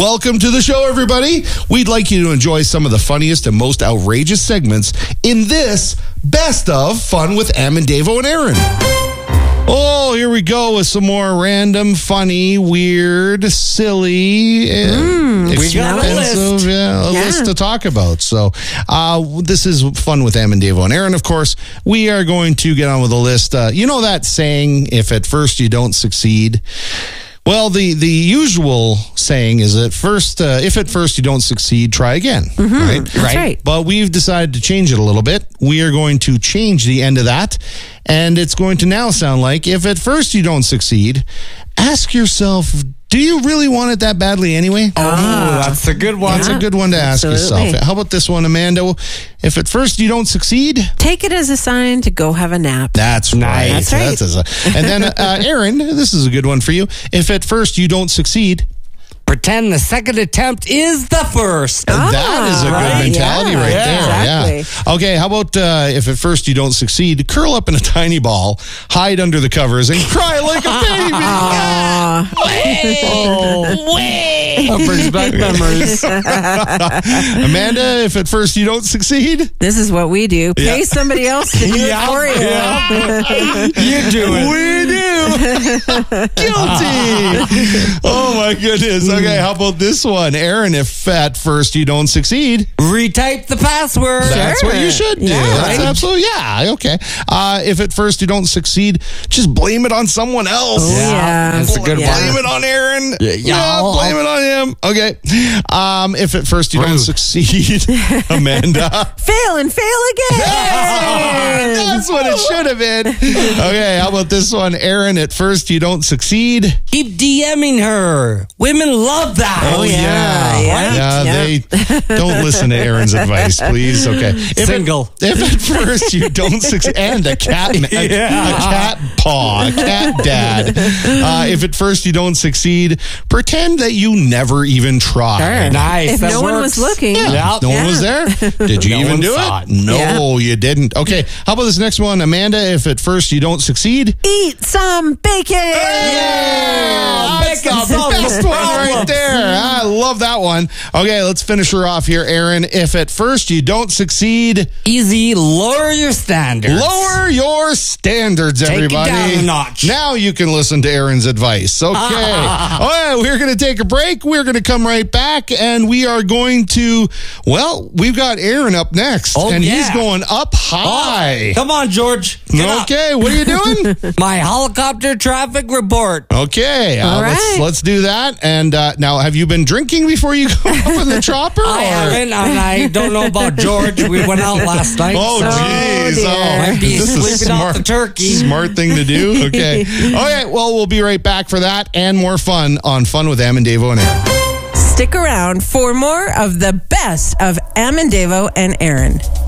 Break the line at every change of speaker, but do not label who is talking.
Welcome to the show, everybody. We'd like you to enjoy some of the funniest and most outrageous segments in this Best of Fun with Am and Davo and Aaron. Oh, here we go with some more random, funny, weird, silly, expensive, list to talk about. So this is Fun with Am and Davo and Aaron, of course. We are going to get on with the list. You know that saying, if at first you don't succeed? Well, the usual saying is if at first you don't succeed, try again.
Mm-hmm. That's right.
But we've decided to change it a little bit. We are going to change the end of that, and it's going to now sound like if at first you don't succeed, ask yourself, do you really want it that badly anyway?
Oh, that's a good one.
That's a good one to ask yourself. How about this one, Amanda? If at first you don't succeed,
take it as a sign to go have a nap.
That's right.
That's right.
And then, Aaron, this is a good one for you. If at first you don't succeed,
pretend the second attempt is the first.
That is a good mentality right there.
Exactly.
Yeah. Okay, how about if at first you don't succeed, curl up in a tiny ball, hide under the covers, and cry like a baby.
That brings back memories.
Amanda, if at first you don't succeed,
this is what we do. Pay somebody else to do it for you.
You do it.
We do. Guilty. Oh, my goodness. Okay, how about this one? Aaron, if at first you don't succeed,
retype the password.
That's what you should do. That's absolutely, okay. If at first you don't succeed, just blame it on someone else.
That's a good one.
Blame it on Aaron. Blame it on him. Okay. If at first you don't succeed, Amanda.
Fail and fail again.
That's what it should have been. Okay, how about this one? Aaron, at first you don't succeed,
keep DMing her. Women love that.
Oh, yeah. They don't listen to Aaron's advice, please. Okay. If at first you don't succeed, and a cat paw, a cat dad. If at first you don't succeed, pretend that you never even tried.
Sure.
Nice.
If no one was looking.
No one was there. Did you even do it? No, you didn't. Okay. How about this next one? Amanda, if at first you don't succeed,
eat some bacon.
That's the best one right there. I love that one. Okay, let's finish her off here, Aaron. If at first you don't succeed,
easy, lower your standards.
Lower your standards, everybody.
Take it down a notch.
Now you can listen to Aaron's advice. Okay. All right, we're going to take a break. We're going to come right back, and we are going to, we've got Aaron up next, he's going up high.
Come on, George.
Okay, what are you doing?
My helicopter traffic report.
Okay, let's do that. And now, have you been drinking before you go up in the chopper?
I haven't, and I don't know about George. We went out last night.
Oh, jeez.
Might be sleeping off the turkey.
Smart thing to do. Okay. Okay, well, we'll be right back for that and more fun on Fun with Am and Davo and Aaron.
Stick around for more of the best of Am and Davo and Aaron.